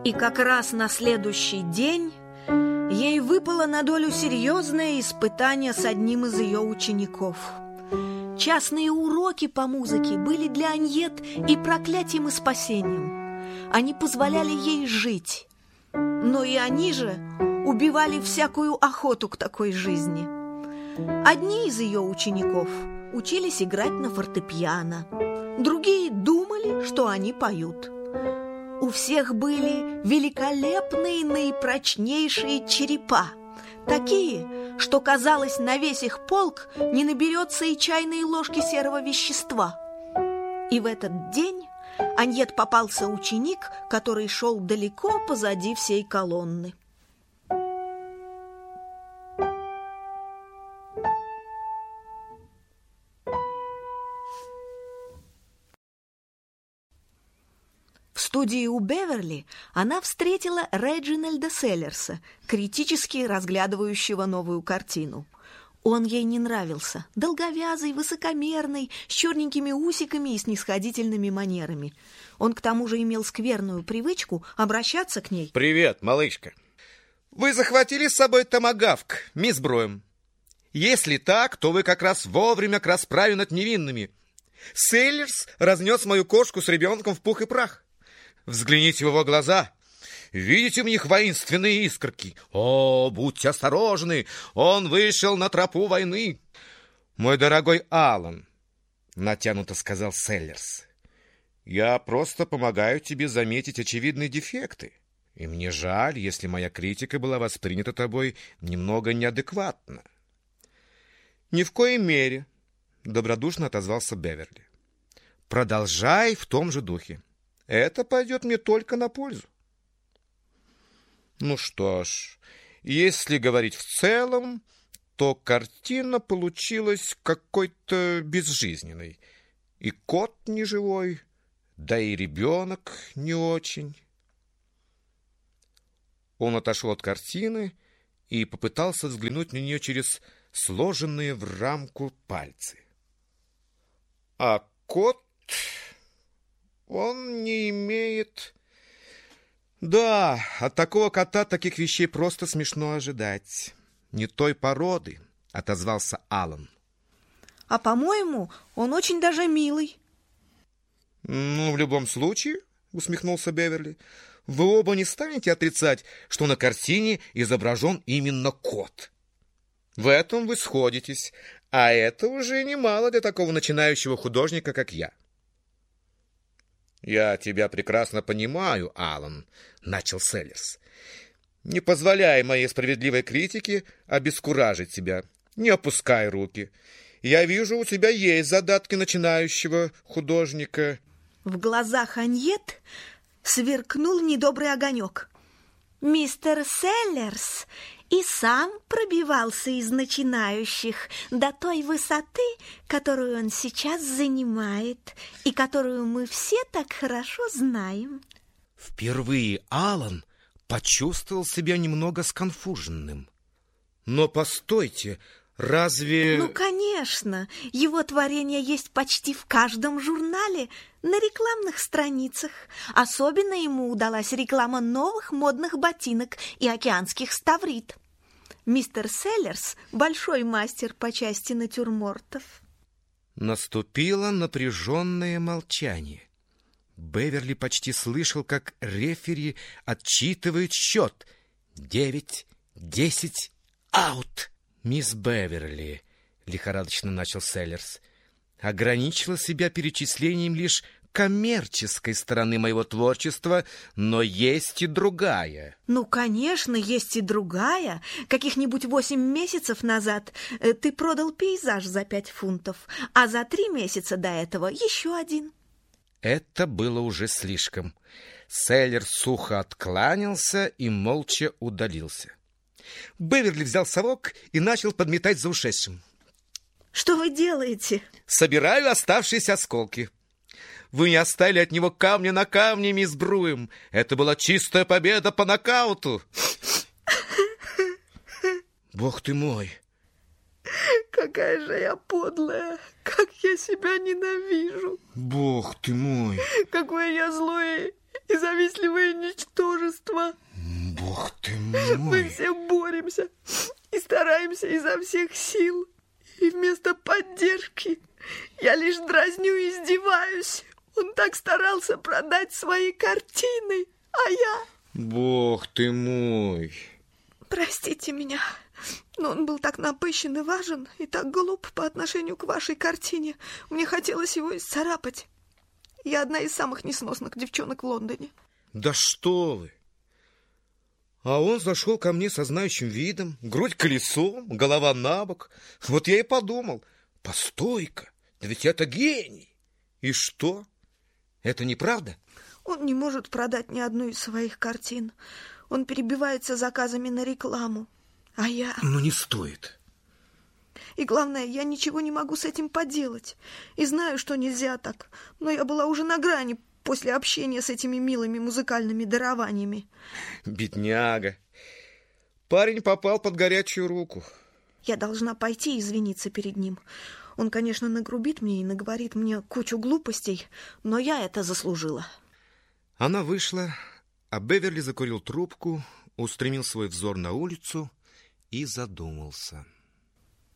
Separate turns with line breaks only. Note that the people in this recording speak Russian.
И как раз на следующий день ей выпало на долю серьезное испытание с одним из ее учеников. Частные уроки по музыке были для Аньет и проклятием, и спасением. Они позволяли ей жить, но и они же убивали всякую охоту к такой жизни. Одни из ее учеников учились играть на фортепиано, другие думали, что они поют. У всех были великолепные, наипрочнейшие черепа, такие, что, казалось, на весь их полк не наберется и чайной ложки серого вещества. И в этот день Аньет попался ученик, который шел далеко позади всей колонны. В студии у Беверли она встретила Реджинальда Селлерса, критически разглядывающего новую картину. Он ей не нравился, долговязый, высокомерный, с черненькими усиками и снисходительными манерами. Он к тому же имел скверную привычку обращаться к ней.
«Привет, малышка. Вы захватили с собой томагавк, мисс Броем? Если так, то вы как раз вовремя к расправе над невинными. Селлерс разнес мою кошку с ребенком в пух и прах. Взгляните в его глаза. Видите в них воинственные искорки? О, будьте осторожны, он вышел на тропу войны. Мой дорогой Аллан, натянуто сказал Селлерс, я просто помогаю тебе заметить очевидные дефекты. И мне жаль, если моя критика была воспринята тобой немного неадекватно. Ни в коей мере, добродушно отозвался Беверли. Продолжай в том же духе. Это пойдет мне только на пользу. Ну что ж, если говорить в целом, то картина получилась какой-то безжизненной. И кот не живой, да и ребенок не очень. Он отошел от картины и попытался взглянуть на нее через сложенные в рамку пальцы. А кот... он не имеет... Да, от такого кота таких вещей просто смешно ожидать. Не той породы, отозвался Аллан.
А по-моему, он очень даже милый.
Ну, в любом случае, усмехнулся Беверли, вы оба не станете отрицать, что на картине изображен именно кот. В этом вы сходитесь, а это уже немало для такого начинающего художника, как я. «Я тебя прекрасно понимаю, Аллан», — начал Селлерс. «Не позволяй моей справедливой критике обескуражить тебя. Не опускай руки. Я вижу, у тебя есть задатки начинающего художника».
В глазах Аньет сверкнул недобрый огонек. Мистер Селлерс и сам пробивался из начинающих до той высоты, которую он сейчас занимает и которую мы все так хорошо знаем.
Впервые Аллан почувствовал себя немного сконфуженным. Но постойте, разве...
Ну, конечно, его творения есть почти в каждом журнале, на рекламных страницах. Особенно ему удалась реклама новых модных ботинок и океанских ставрит. Мистер Селлерс – большой мастер по части натюрмортов.
Наступило напряженное молчание. Беверли почти слышал, как рефери отчитывает счет. 9, 10, аут. «Мисс Беверли», — лихорадочно начал Селлерс, ограничила себя перечислением лишь коммерческой стороны моего творчества, но есть и другая.
Ну, конечно, есть и другая. Каких-нибудь 8 месяцев назад ты продал пейзаж за 5 фунтов, а за 3 месяца до этого еще один.
Это было уже слишком. Селлерс сухо откланялся и молча удалился. Беверли взял совок и начал подметать за ушедшим.
Что вы делаете?
Собираю оставшиеся осколки. Вы не оставили от него камня на камне, мисс Бруем. Это была чистая победа по нокауту. Бог ты мой.
Какая же я подлая. Как я себя ненавижу.
Бог ты мой.
Какое я злое и завистливое ничтожество. художества.
Бог ты мой!
Мы все боремся и стараемся изо всех сил. И вместо поддержки я лишь дразню и издеваюсь. Он так старался продать свои картины, а я...
Бог ты мой!
Простите меня, но он был так напыщен и важен, и так глуп по отношению к вашей картине. Мне хотелось его исцарапать. Я одна из самых несносных девчонок в Лондоне.
Да что вы! А он зашел ко мне со знающим видом, грудь колесом, голова набок. Вот я и подумал, постой-ка, да ведь это гений! И что? Это неправда?
Он не может продать ни одну из своих картин. Он перебивается заказами на рекламу. А я...
Ну, не стоит.
И главное, я ничего не могу с этим поделать. И знаю, что нельзя так. Но я была уже на грани после общения с этими милыми музыкальными дарованиями.
Бедняга. Парень попал под горячую руку.
Я должна пойти извиниться перед ним. Он, конечно, нагрубит мне и наговорит мне кучу глупостей, но я это заслужила.
Она вышла, а Беверли закурил трубку, устремил свой взор на улицу и задумался.